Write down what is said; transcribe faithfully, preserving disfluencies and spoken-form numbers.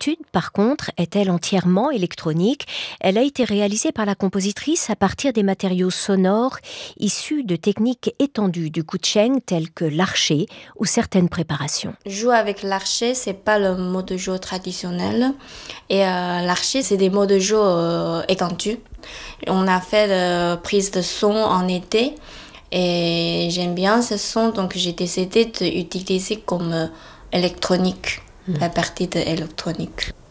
L'étude, par contre, est-elle entièrement électronique. Elle a été réalisée par la compositrice à partir des matériaux sonores issus de techniques étendues du guqcheng telles que l'archet ou certaines préparations. Jouer avec l'archet, c'est pas le mode de jeu traditionnel. Et euh, l'archet, c'est des modes de jeu euh, étendus. On a fait la prise de son en été et j'aime bien ce son, donc j'ai décidé d'utiliser comme euh, électronique, la partie de électronique.